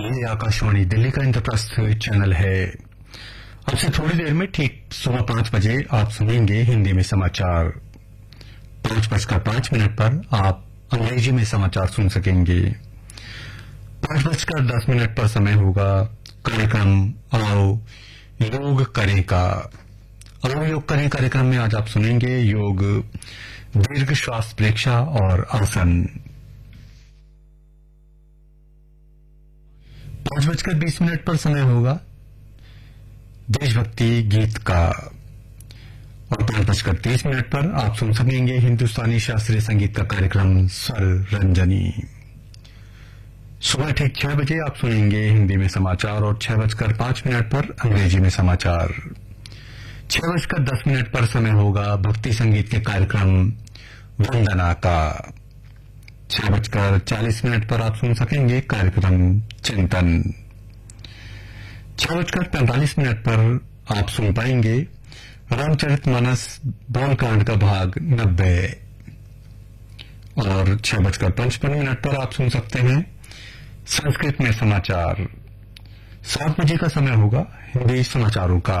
ये आकाशवाणी दिल्ली का इंद्रप्रस्थ चैनल है। अब से थोड़ी देर में ठीक सुबह 5 बजे आप सुनेंगे हिंदी में समाचार। 5:05 पर आप अंग्रेजी में समाचार सुन सकेंगे। 5:10 पर समय होगा कार्यक्रम आओ योग करें का। आओ योग करें कार्यक्रम में आज आप सुनेंगे योग, दीर्घ श्वास प्रेक्षा और आसन। 5:20 पर समय होगा देशभक्ति गीत का। और 5:30 पर आप सुन सकेंगे हिंदुस्तानी शास्त्रीय संगीत का कार्यक्रम स्वर रंजनी। सुबह ठीक 6 बजे आप सुनेंगे हिंदी में समाचार और 6:05 पर अंग्रेजी में समाचार। 6:10 पर समय होगा भक्ति संगीत के कार्यक्रम वंदना का। 6:40 पर आप सुन सकेंगे कार्यक्रम चिंतन। 6:45 पर आप सुन पाएंगे रामचरितमानस बालकांड का भाग 90। और 6:55 पर आप सुन सकते हैं संस्कृत में समाचार। 7 बजे का समय होगा हिंदी समाचारों का।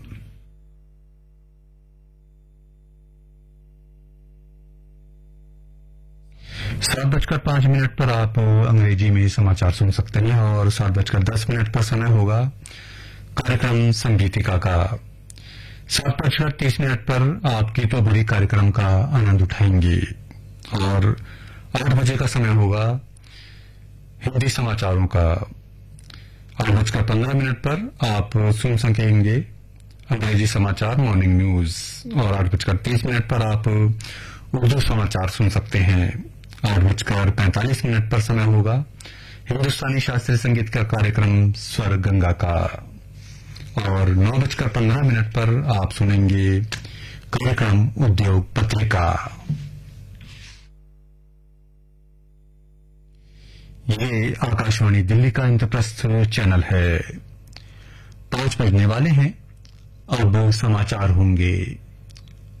7:05 पर आप अंग्रेजी में समाचार सुन सकते हैं। और 7:10 पर समय होगा कार्यक्रम संगीतिका का। 7:30 पर आप गीतों भरी कार्यक्रम का आनंद उठाएंगे। और 8 बजे का समय होगा हिंदी समाचारों का। 8:15 पर आप सुन सकेंगे अंग्रेजी समाचार मॉर्निंग न्यूज। और 8:30 पर आप उर्दू समाचार सुन सकते हैं। 8:45 पर समय होगा हिंदुस्तानी शास्त्रीय संगीत का कार्यक्रम स्वर गंगा का। और 9:15 पर आप सुनेंगे कार्यक्रम उद्योग पत्रिका। ये आकाशवाणी दिल्ली का इंद्रप्रस्थ चैनल है। 5 बजने वाले हैं, अब समाचार होंगे।